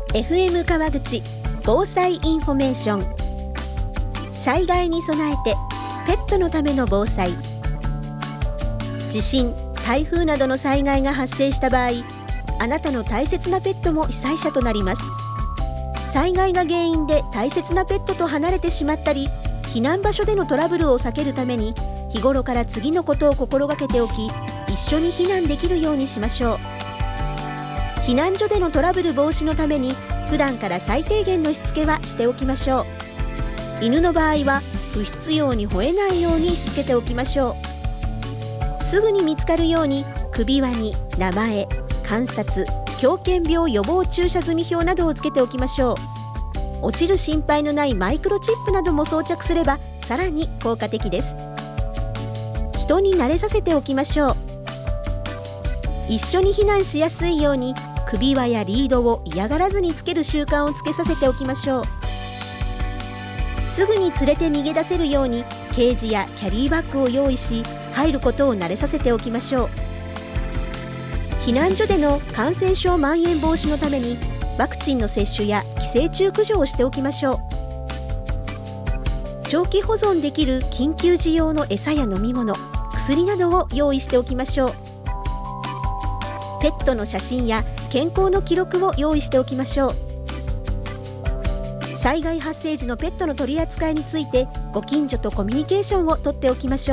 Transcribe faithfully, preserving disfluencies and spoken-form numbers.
エフエム 川口防災インフォメーション。災害に備えてペットのための防災。地震、台風などの災害が発生した場合、あなたの大切なペットも被災者となります。災害が原因で大切なペットと離れてしまったり、避難場所でのトラブルを避けるために日頃から次のことを心がけておき、一緒に避難できるようにしましょう。避難所でのトラブル防止のために普段から最低限のしつけはしておきましょう。犬の場合は不必要に吠えないようにしつけておきましょう。すぐに見つかるように首輪に名前、観察、狂犬病予防注射済表などをつけておきましょう。落ちる心配のないマイクロチップなども装着すればさらに効果的です。人に慣れさせておきましょう。一緒に避難しやすいように首輪やリードを嫌がらずにつける習慣をつけさせておきましょう。すぐに連れて逃げ出せるようにケージやキャリーバッグを用意し、入ることを慣れさせておきましょう。避難所での感染症蔓延防止のためにワクチンの接種や寄生虫駆除をしておきましょう。長期保存できる緊急時用の餌や飲み物、薬などを用意しておきましょう。ペットの写真や健康の記録を用意しておきましょう。災害発生時のペットの取り扱いについてご近所とコミュニケーションをとっておきましょう。